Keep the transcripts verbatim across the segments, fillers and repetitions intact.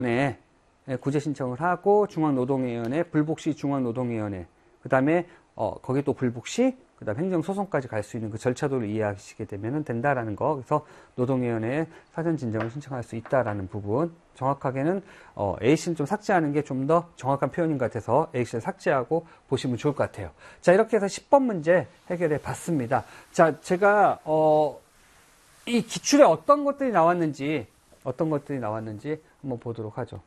네, 구제 신청을 하고 중앙노동위원회, 불복시 중앙노동위원회, 그 다음에 어, 거기 또 불복시, 그 다음 행정소송까지 갈 수 있는 그 절차도를 이해하시게 되면 된다라는 거. 그래서 노동위원회에 사전 진정을 신청할 수 있다라는 부분. 정확하게는 어, A씨는 좀 삭제하는 게 좀 더 정확한 표현인 것 같아서 A씨를 삭제하고 보시면 좋을 것 같아요. 자, 이렇게 해서 십 번 문제 해결해 봤습니다. 자, 제가 어, 이 기출에 어떤 것들이 나왔는지 어떤 것들이 나왔는지 한번 보도록 하죠.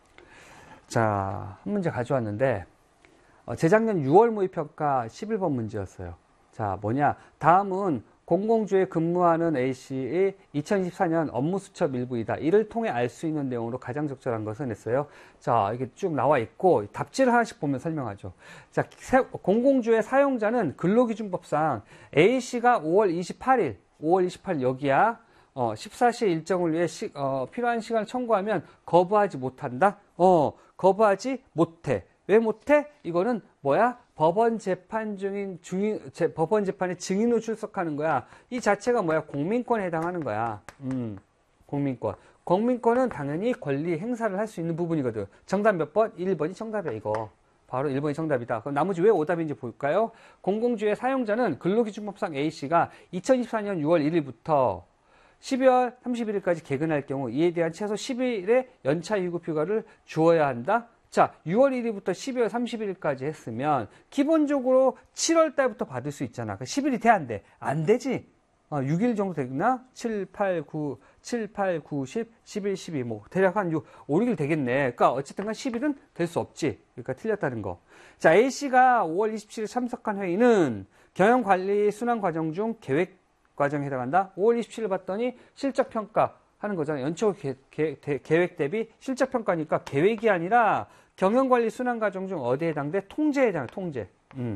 자, 한 문제 가져왔는데 어, 재작년 유월 모의평가 십일 번 문제였어요. 자, 뭐냐? 다음은 공공주에 근무하는 A씨의 이천이십사 년 업무 수첩 일부이다. 이를 통해 알 수 있는 내용으로 가장 적절한 것은 했어요. 자, 이게 쭉 나와 있고 답지를 하나씩 보면 설명하죠. 자, 공공주의 사용자는 근로기준법상 A씨가 오월 이십팔일, 오월 이십팔일 여기야. 어, 십사 시 일정을 위해 시, 어, 필요한 시간을 청구하면 거부하지 못한다? 어, 거부하지 못해. 왜 못해? 이거는 뭐야? 법원 재판 중인 중인 제, 법원 재판에 증인으로 출석하는 거야. 이 자체가 뭐야? 공민권에 해당하는 거야. 음, 공민권. 공민권은 당연히 권리 행사를 할 수 있는 부분이거든. 정답 몇 번? 일 번이 정답이야, 이거. 바로 일 번이 정답이다. 그럼 나머지 왜 오답인지 볼까요? 공공주의 사용자는 근로기준법상 A씨가 이천이십사 년 유월 일일부터 십이월 삼십일일까지 개근할 경우 이에 대한 최소 십 일의 연차 유급휴가를 주어야 한다. 자, 유월 일일부터 십이월 삼십일일까지 했으면 기본적으로 칠월 달부터 받을 수 있잖아. 십 일이 돼, 안 돼? 안 되지. 어, 육 일 정도 되나? 칠, 팔, 구, 칠, 팔, 구, 십, 십일, 십이, 뭐 대략 한 육, 오, 육 일 되겠네. 그러니까 어쨌든 간 십 일은 될 수 없지. 그러니까 틀렸다는 거. 자, A씨가 오월 이십칠일 참석한 회의는 경영관리 순환 과정 중 계획 과정에 해당한다. 오월 이십칠일 봤더니 실적평가 하는 거잖아요. 연초 계, 계, 대, 계획 대비 실적평가니까 계획이 아니라 경영관리 순환 과정 중 어디에 해당돼? 통제에 해당해. 통제. 음.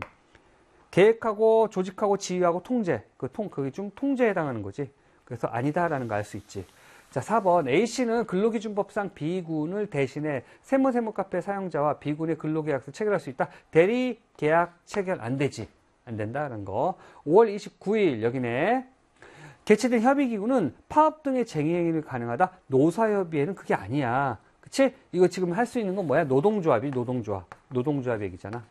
계획하고 조직하고 지휘하고 통제. 그 통, 그게 중 통제에 해당하는 거지. 그래서 아니다라는 걸 알 수 있지. 자, 사 번. A씨는 근로기준법상 B군을 대신해 세무세무카페 사용자와 B군의 근로계약서 체결할 수 있다. 대리 계약 체결 안 되지. 안 된다는 거. 오월 이십구일 여기네. 개최된 협의기구는 파업 등의 쟁의행위를 가능하다. 노사협의회는 그게 아니야. 그치? 이거 지금 할 수 있는 건 뭐야? 노동조합이 노동조합. 노동조합 얘기잖아.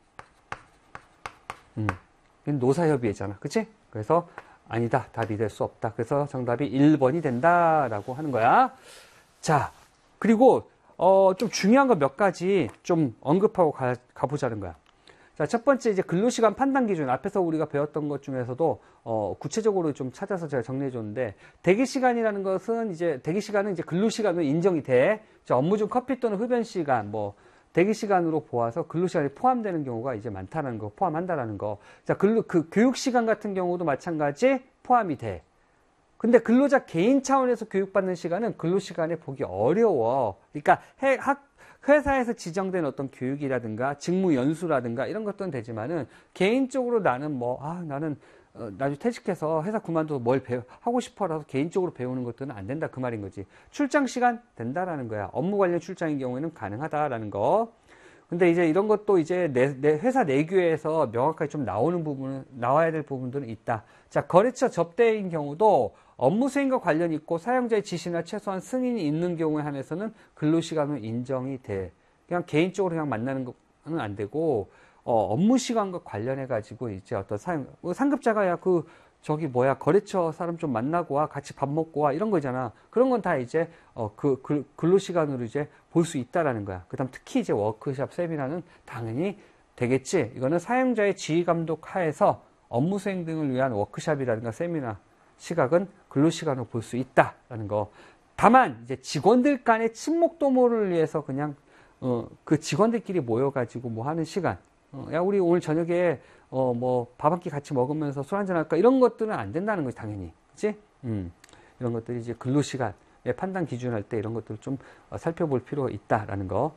음. 노사협의회잖아. 그치? 그래서 아니다. 답이 될 수 없다. 그래서 정답이 일 번이 된다라고 하는 거야. 자, 그리고 어, 좀 중요한 거 몇 가지 좀 언급하고 가, 가보자는 거야. 자, 첫 번째 이제 근로시간 판단 기준. 앞에서 우리가 배웠던 것 중에서도 어, 구체적으로 좀 찾아서 제가 정리해 줬는데, 대기시간이라는 것은 이제 대기시간은 이제 근로시간으로 인정이 돼. 자, 업무 중 커피 또는 흡연 시간, 뭐 대기시간으로 보아서 근로시간이 포함되는 경우가 이제 많다는 거, 포함한다라는 거. 자, 근로 그 교육시간 같은 경우도 마찬가지 포함이 돼. 근데 근로자 개인 차원에서 교육받는 시간은 근로시간에 보기 어려워. 그러니까 해, 학 회사에서 지정된 어떤 교육이라든가 직무 연수라든가 이런 것들은 되지만은 개인적으로 나는 뭐, 아, 나는 어, 나중에 퇴직해서 회사 그만둬서 뭘 배우, 하고 싶어라서 개인적으로 배우는 것들은 안 된다. 그 말인 거지. 출장 시간 된다라는 거야. 업무 관련 출장인 경우에는 가능하다라는 거. 근데 이제 이런 것도 이제 내, 내 회사 내규에서 명확하게 좀 나오는 부분은, 나와야 될 부분들은 있다. 자, 거래처 접대인 경우도 업무 수행과 관련이 있고 사용자의 지시나 최소한 승인이 있는 경우에 한해서는 근로시간으로 인정이 돼. 그냥 개인적으로 그냥 만나는 거는 안 되고, 어, 업무 시간과 관련해가지고 이제 어떤 사용, 상급자가 야, 그, 저기 뭐야, 거래처 사람 좀 만나고 와, 같이 밥 먹고 와, 이런 거잖아. 그런 건 다 이제, 어, 그, 그 근로시간으로 이제 볼 수 있다라는 거야. 그 다음 특히 이제 워크샵, 세미나는 당연히 되겠지. 이거는 사용자의 지휘 감독 하에서 업무 수행 등을 위한 워크샵이라든가 세미나, 시각은 근로시간으로 볼 수 있다라는 거. 다만 이제 직원들 간의 친목 도모를 위해서 그냥 어, 그 직원들끼리 모여가지고 뭐 하는 시간. 어, 야, 우리 오늘 저녁에 어, 뭐 밥 한 끼 같이 먹으면서 술 한잔 할까? 이런 것들은 안 된다는 거지, 당연히. 그치? 음, 이런 것들이 이제 근로시간의 판단 기준할 때 이런 것들을 좀 어, 살펴볼 필요가 있다라는 거.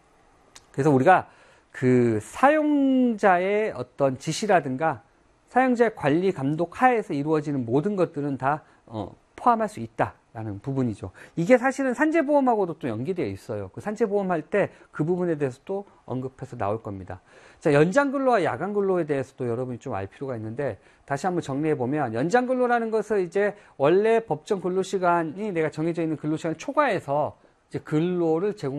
그래서 우리가 그 사용자의 어떤 지시라든가 사용자의 관리 감독 하에서 이루어지는 모든 것들은 다 어, 포함할 수 있다라는 부분이죠. 이게 사실은 산재보험하고도 또 연계되어 있어요. 그 산재보험 할 때 그 부분에 대해서도 언급해서 나올 겁니다. 자, 연장근로와 야간근로에 대해서도 여러분이 좀 알 필요가 있는데, 다시 한번 정리해보면 연장근로라는 것은 이제 원래 법정 근로시간이 내가 정해져 있는 근로시간 초과해서 이제 근로를 제공